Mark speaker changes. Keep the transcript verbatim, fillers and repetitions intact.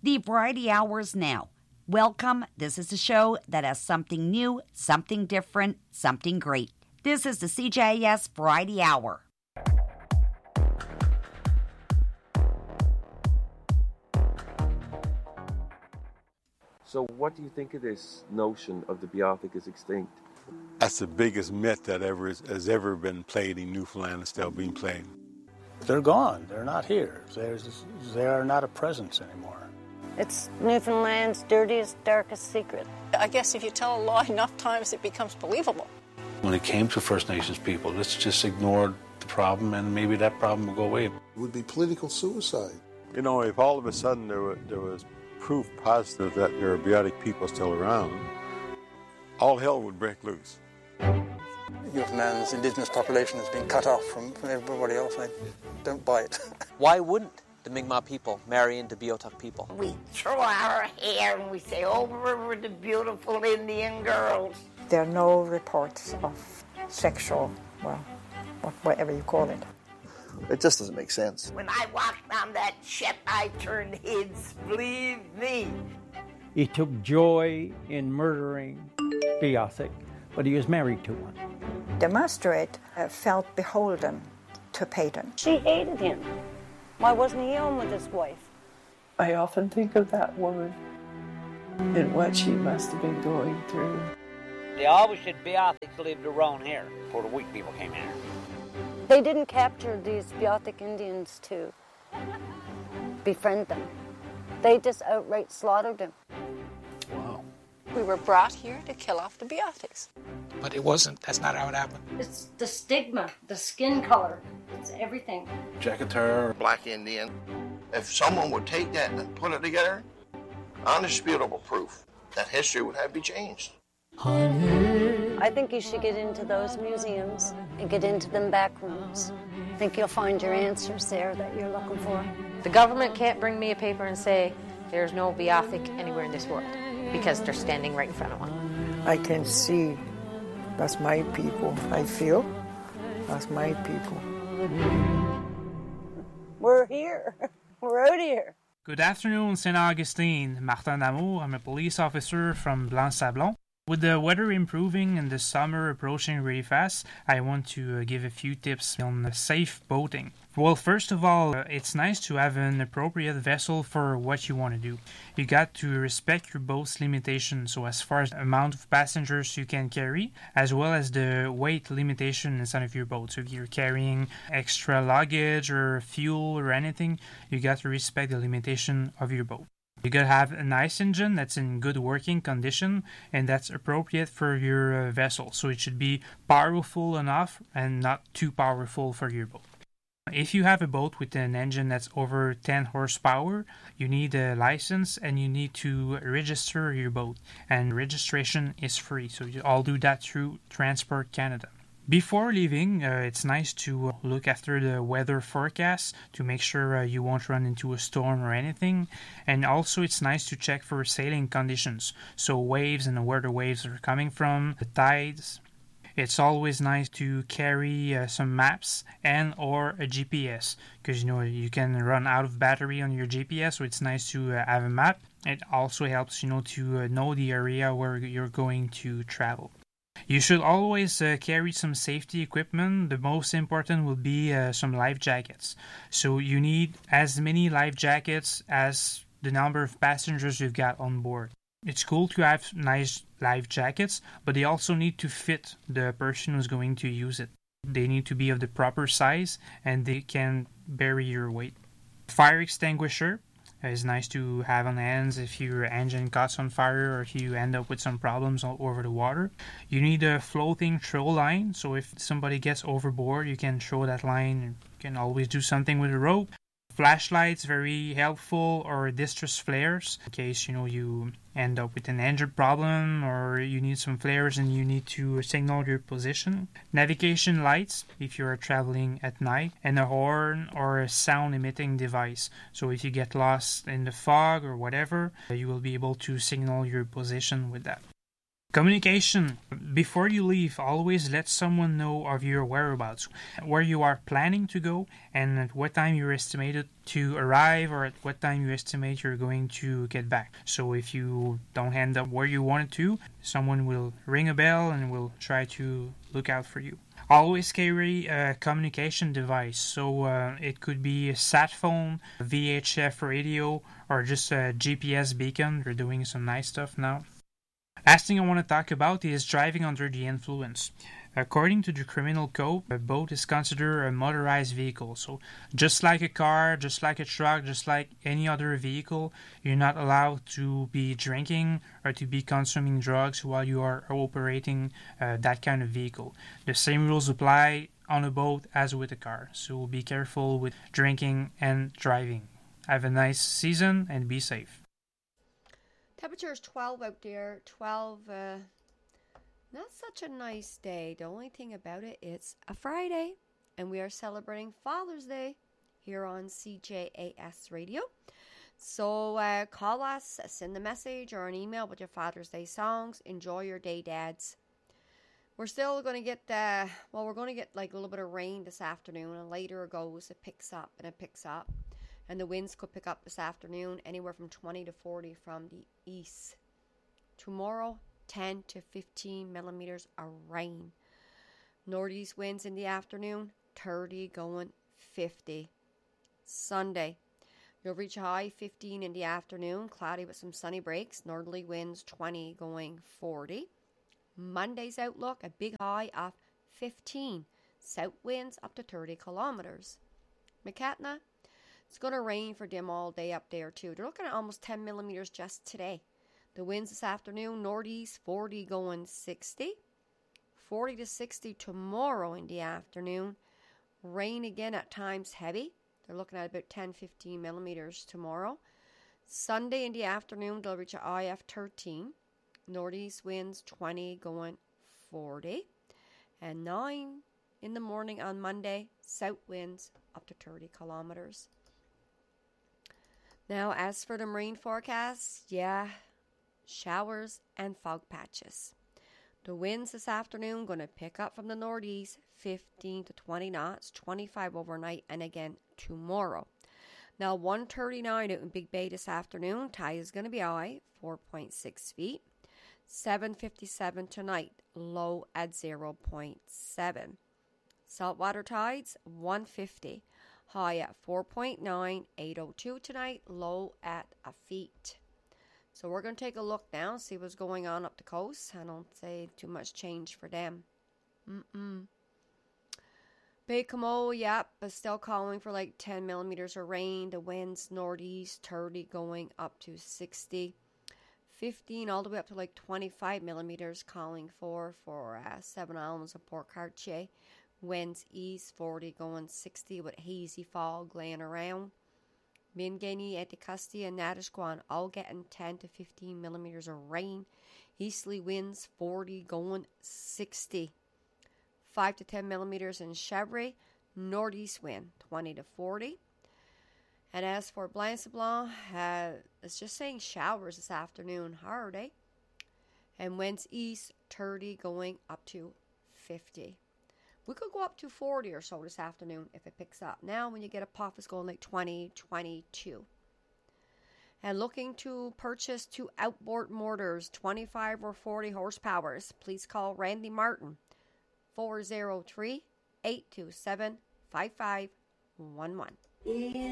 Speaker 1: The Variety Hour is now. Welcome. This is a show that has something new, something different, something great. This is the C J I S Variety Hour.
Speaker 2: So what do you think of this notion of the Beothuk is extinct?
Speaker 3: That's the biggest myth that ever is, has ever been played in Newfoundland and still being played.
Speaker 4: They're gone. They're not here. There's, they are not a presence anymore.
Speaker 5: It's Newfoundland's dirtiest, darkest secret.
Speaker 6: I guess if you tell a lie enough times, it becomes believable.
Speaker 4: When it came to First Nations people, let's just ignore the problem and maybe that problem will go away.
Speaker 7: It would be political suicide.
Speaker 3: You know, if all of a sudden there, were, there was proof positive that there are Beothuk people still around, all hell would break loose.
Speaker 8: Newfoundland's indigenous population has been cut off from, from everybody else. I don't buy it.
Speaker 9: Why wouldn't the Mi'kmaq people marry into Beothuk people?
Speaker 10: We throw our hair and we say, oh, we're the beautiful Indian girls.
Speaker 11: There are no reports of sexual, well, whatever you call it.
Speaker 12: It just doesn't make sense.
Speaker 10: When I walked on that ship, I turned heads, believe me.
Speaker 13: He took joy in murdering Beothuk, but he was married to one.
Speaker 11: The magistrate uh, felt beholden to Peyton.
Speaker 5: She hated him. Why wasn't he home with his wife?
Speaker 14: I often think of that woman and what she must have been going through.
Speaker 15: They always said Beothuks lived around here before the white people came here.
Speaker 5: They didn't capture these Beothuk Indians to befriend them. They just outright slaughtered them.
Speaker 4: Wow.
Speaker 6: We were brought here to kill off the Beothuks.
Speaker 16: But it wasn't. That's not how it happened.
Speaker 17: It's the stigma, the skin color. It's everything.
Speaker 4: Jackatar.
Speaker 12: Black Indian. If someone would take that and put it together, undisputable proof that history would have to be changed.
Speaker 5: I think you should get into those museums and get into them back rooms. I think you'll find your answers there that you're looking for.
Speaker 18: The government can't bring me a paper and say there's no Beothuk anywhere in this world because they're standing right in front of one.
Speaker 14: I can see that's my people. I feel that's my people.
Speaker 5: We're here. We're out here.
Speaker 19: Good afternoon, Saint Augustine. Martin Damour. I'm a police officer from Blanc-Sablon. With the weather improving and the summer approaching really fast, I want to uh, give a few tips on safe boating. Well, first of all, uh, it's nice to have an appropriate vessel for what you want to do. You got to respect your boat's limitations, so as far as the amount of passengers you can carry, as well as the weight limitation inside of your boat. So if you're carrying extra luggage or fuel or anything, you got to respect the limitation of your boat. You gotta have a nice engine that's in good working condition and that's appropriate for your uh, vessel. So it should be powerful enough and not too powerful for your boat. If you have a boat with an engine that's over ten horsepower, you need a license and you need to register your boat. And registration is free, so you all do that through Transport Canada. Before leaving, uh, it's nice to look after the weather forecast to make sure uh, you won't run into a storm or anything. And also it's nice to check for sailing conditions, so waves and where the waves are coming from, the tides. It's always nice to carry uh, some maps and or a G P S because you know you can run out of battery on your G P S, so it's nice to uh, have a map. It also helps you know to uh, know the area where you're going to travel. You should always uh, carry some safety equipment. The most important will be uh, some life jackets. So you need as many life jackets as the number of passengers you've got on board. It's cool to have nice life jackets, but they also need to fit the person who's going to use it. They need to be of the proper size and they can bear your weight. Fire extinguisher is nice to have on hand if your engine catches on fire or if you end up with some problems all over the water. You need a floating throw line, so if somebody gets overboard, you can throw that line and you can always do something with a rope. Flashlights, very helpful, or distress flares in case you know you end up with an engine problem or you need some flares and you need to signal your position. Navigation lights if you are traveling at night, and a horn or a sound emitting device. So if you get lost in the fog or whatever, you will be able to signal your position with that. Communication. Before you leave, always let someone know of your whereabouts, where you are planning to go, and at what time you're estimated to arrive, or at what time you estimate you're going to get back. So if you don't end up where you wanted to, someone will ring a bell and will try to look out for you. Always carry a communication device, so uh, it could be a sat phone, a V H F radio, or just a G P S beacon. They're doing some nice stuff now. Last thing I want to talk about is driving under the influence. According to the criminal code, a boat is considered a motorized vehicle. So just like a car, just like a truck, just like any other vehicle, you're not allowed to be drinking or to be consuming drugs while you are operating uh, that kind of vehicle. The same rules apply on a boat as with a car. So be careful with drinking and driving. Have a nice season and be safe.
Speaker 20: Temperature is twelve out there. twelve, uh, not such a nice day. The only thing about it, it's a Friday, and we are celebrating Father's Day here on C J A S Radio. So uh, call us, send a message or an email with your Father's Day songs. Enjoy your day, dads. We're still going to get, uh, well, we're going to get like a little bit of rain this afternoon, and later it goes, it picks up and it picks up. And the winds could pick up this afternoon, anywhere from twenty to forty from the east. Tomorrow, ten to fifteen millimeters of rain. Northeast winds in the afternoon, thirty going fifty. Sunday, you'll reach a high fifteen in the afternoon, cloudy with some sunny breaks. Northerly winds twenty going forty. Monday's outlook, a big high of fifteen. South winds up to thirty kilometers. McCatna, it's going to rain for them all day up there too. They're looking at almost ten millimeters just today. The winds this afternoon, northeast forty going sixty. forty to sixty tomorrow in the afternoon. Rain again at times heavy. They're looking at about ten to fifteen millimeters tomorrow. Sunday in the afternoon, they'll reach a I F thirteen. Northeast winds twenty going forty. And nine in the morning on Monday, south winds up to thirty kilometers. Now, as for the rain forecast, yeah, showers and fog patches. The winds this afternoon going to pick up from the northeast, fifteen to twenty knots, twenty-five overnight, and again tomorrow. Now, one thirty-nine out in Big Bay this afternoon. Tide is going to be high, four point six feet. seven fifty-seven tonight, low at zero point seven. Saltwater tides, one fifty. High at four point nine, eight oh two tonight, low at a feet. So we're going to take a look now, see what's going on up the coast. I don't say too much change for them. Mm-mm. Bay Comoe, yep, but still calling for like ten millimeters of rain. The winds northeast, thirty going up to sixty. fifteen all the way up to like twenty-five millimeters calling for for uh, Seven Islands of Port Cartier. Winds east, forty going sixty with hazy fog laying around. Minganey, Anticosti, and Natisquan all getting ten to fifteen millimeters of rain. Easterly winds, forty going sixty. five to ten millimeters in Chevry. Northeast wind, twenty to forty. And as for Blanc-Sablon, uh, it's just saying showers this afternoon, hard, eh? And winds east, thirty going up to fifty. We could go up to forty or so this afternoon if it picks up. Now, when you get a puff, it's going like twenty, twenty-two. And looking to purchase two outboard mortars, twenty-five or forty horsepowers, please call Randy Martin, four oh three, eight two seven, five five one one.